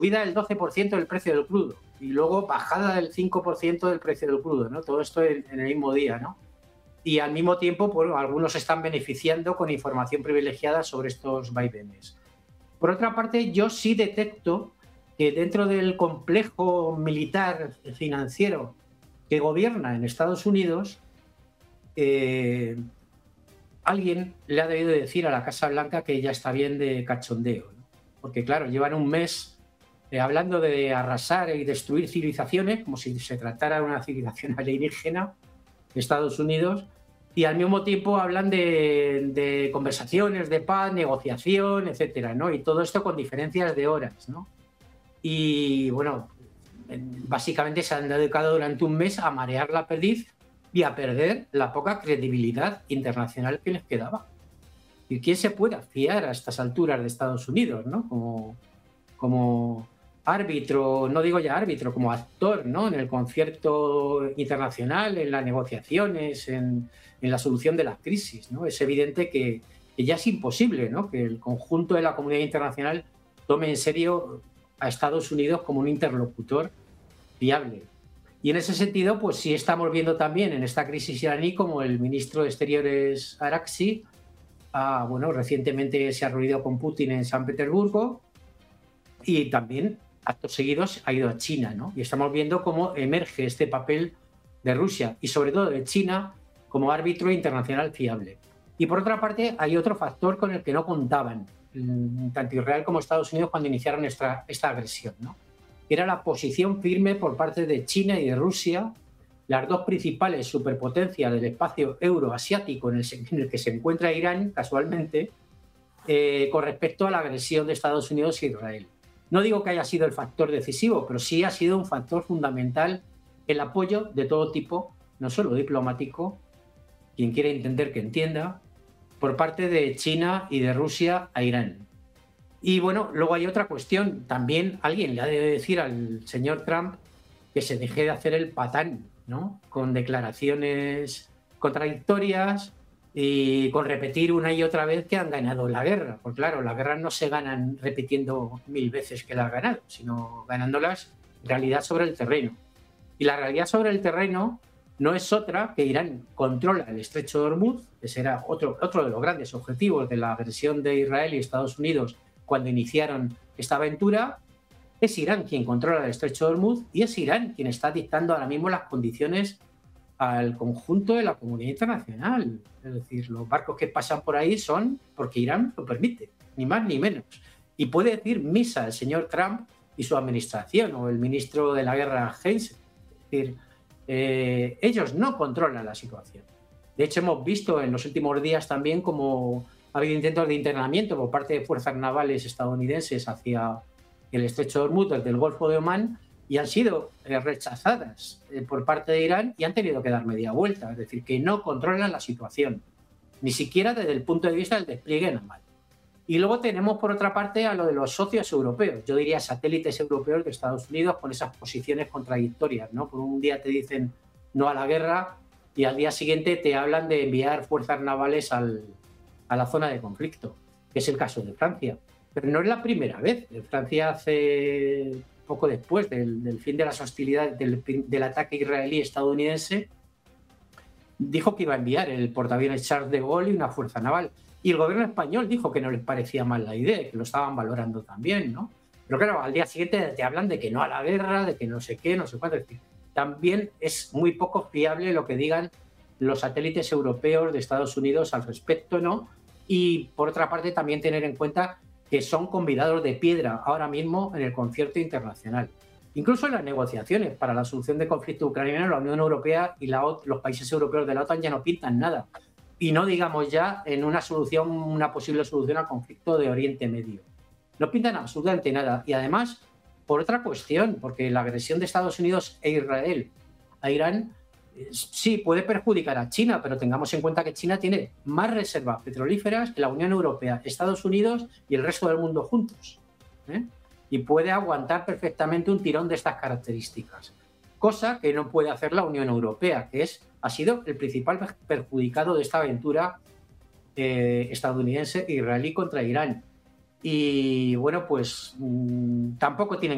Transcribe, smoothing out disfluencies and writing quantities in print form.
subida del 12% del precio del crudo y luego bajada del 5% del precio del crudo, ¿no? Todo esto en el mismo día, ¿no? Y al mismo tiempo, pues, algunos se están beneficiando con información privilegiada sobre estos vaivenes. Por otra parte, yo sí detecto que dentro del complejo militar financiero que gobierna en Estados Unidos, eh, alguien le ha debido decir a la Casa Blanca que ya está bien de cachondeo, ¿no? Porque claro, llevan un mes hablando de arrasar y destruir civilizaciones, como si se tratara de una civilización alienígena, Estados Unidos, y al mismo tiempo hablan de conversaciones, de paz, negociación, etcétera, ¿no? Y todo esto con diferencias de horas, ¿no? Y bueno, básicamente se han dedicado durante un mes a marear la perdiz y a perder la poca credibilidad internacional que les quedaba. ¿Y quién se puede fiar a estas alturas de Estados Unidos, ¿no? Como árbitro, no digo ya árbitro, como actor, ¿no? En el concierto internacional, en las negociaciones, en la solución de las crisis, ¿no? Es evidente que ya es imposible, ¿no? Que el conjunto de la comunidad internacional tome en serio a Estados Unidos como un interlocutor fiable. Y en ese sentido, pues sí estamos viendo también en esta crisis iraní como el ministro de Exteriores Araghchi, bueno, recientemente se ha reunido con Putin en San Petersburgo y también actos seguidos ha ido a China, ¿no? Y estamos viendo cómo emerge este papel de Rusia y sobre todo de China como árbitro internacional fiable. Y por otra parte, hay otro factor con el que no contaban tanto Israel como Estados Unidos cuando iniciaron esta agresión, ¿no? Era la posición firme por parte de China y de Rusia, las dos principales superpotencias del espacio euroasiático en el que se encuentra Irán, casualmente, con respecto a la agresión de Estados Unidos e Israel. No digo que haya sido el factor decisivo, pero sí ha sido un factor fundamental el apoyo de todo tipo, no solo diplomático, quien quiera entender que entienda, por parte de China y de Rusia a Irán. Y bueno, luego hay otra cuestión. También alguien le ha de decir al señor Trump que se deje de hacer el patán, ¿no? Con declaraciones contradictorias y con repetir una y otra vez que han ganado la guerra. Porque claro, las guerras no se ganan repitiendo 1000 veces que las has ganado, sino ganándolas en realidad sobre el terreno. Y la realidad sobre el terreno no es otra que Irán controla el estrecho de Hormuz, que será otro de los grandes objetivos de la agresión de Israel y Estados Unidos cuando iniciaron esta aventura. Es Irán quien controla el estrecho de Hormuz y es Irán quien está dictando ahora mismo las condiciones al conjunto de la comunidad internacional. Es decir, los barcos que pasan por ahí son porque Irán lo permite, ni más ni menos. Y puede decir misa el señor Trump y su administración, o el ministro de la guerra Heinz. Es decir, ellos no controlan la situación. De hecho, hemos visto en los últimos días también cómo ha habido intentos de internamiento por parte de fuerzas navales estadounidenses hacia el estrecho de Hormuz desde el Golfo de Omán y han sido rechazadas por parte de Irán y han tenido que dar media vuelta. Es decir, que no controlan la situación, ni siquiera desde el punto de vista del despliegue naval. Y luego tenemos, por otra parte, a lo de los socios europeos, yo diría satélites europeos de Estados Unidos con esas posiciones contradictorias, ¿no? Por un día te dicen no a la guerra y al día siguiente te hablan de enviar fuerzas navales a la zona de conflicto, que es el caso de Francia. Pero no es la primera vez. Francia hace poco después del fin de las hostilidades, del ataque israelí estadounidense, dijo que iba a enviar el portaaviones Charles de Gaulle y una fuerza naval. Y el gobierno español dijo que no les parecía mal la idea, que lo estaban valorando también, ¿no? Pero claro, al día siguiente te hablan de que no a la guerra, de que no sé qué, no sé cuánto. Es decir, también es muy poco fiable lo que digan los satélites europeos de Estados Unidos al respecto, ¿no? Y por otra parte también tener en cuenta que son convidados de piedra ahora mismo en el concierto internacional. Incluso en las negociaciones para la solución del conflicto ucraniano, la Unión Europea y los países europeos de la OTAN ya no pintan nada. Y no digamos ya en una posible solución al conflicto de Oriente Medio. No pintan absolutamente nada. Y además, por otra cuestión, porque la agresión de Estados Unidos e Israel a Irán sí puede perjudicar a China, pero tengamos en cuenta que China tiene más reservas petrolíferas que la Unión Europea, Estados Unidos y el resto del mundo juntos, ¿eh? Y puede aguantar perfectamente un tirón de estas características, cosa que no puede hacer la Unión Europea, que ha sido el principal perjudicado de esta aventura estadounidense e israelí contra Irán. Y bueno, pues tampoco tienen